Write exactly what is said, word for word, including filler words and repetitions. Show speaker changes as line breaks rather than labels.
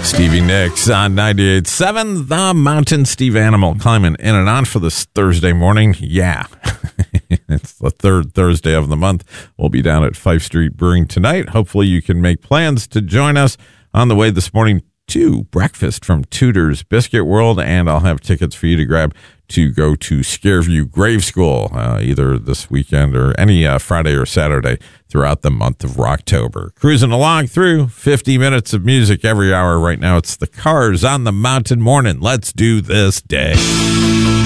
Stevie Nicks on ninety-eight point seven, The Mountain. Steve Animal climbing in and on for this Thursday morning. Yeah, it's the third Thursday of the month. We'll be down at Fife Street Brewing tonight. Hopefully you can make plans to join us on the way this morning to breakfast from Tudor's Biscuit World, and I'll have tickets for you to grab to go to Scareview Grave School uh, either this weekend or any uh, Friday or Saturday throughout the month of Rocktober. Cruising along through fifty minutes of music every hour right now. It's the Cars on the Mountain morning. Let's do this day.